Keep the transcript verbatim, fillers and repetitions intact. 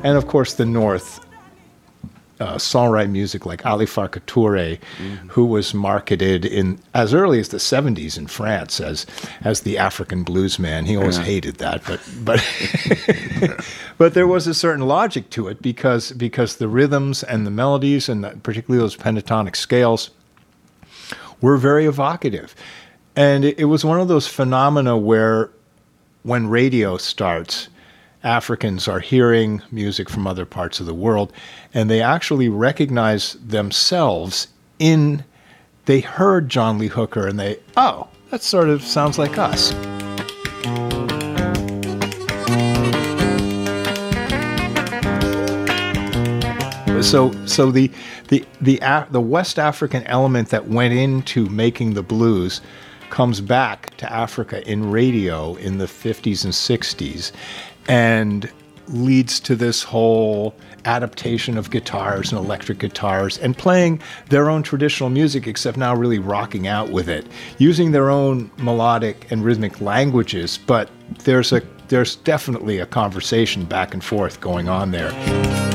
and of course the North. Uh, songwriting music like Ali Farka Touré, mm-hmm. who was marketed in as early as the seventies in France as as the African blues man. He always yeah. hated that, but but but there was a certain logic to it because because the rhythms and the melodies and the, particularly those pentatonic scales were very evocative, and it, it was one of those phenomena where when radio starts, Africans are hearing music from other parts of the world, and they actually recognize themselves in, they heard John Lee Hooker, and they, oh, that sort of sounds like us. So, so the the the the West African element that went into making the blues comes back to Africa in radio in the fifties and sixties. And leads to this whole adaptation of guitars and electric guitars and playing their own traditional music, except now really rocking out with it, using their own melodic and rhythmic languages. But there's a there's definitely a conversation back and forth going on there.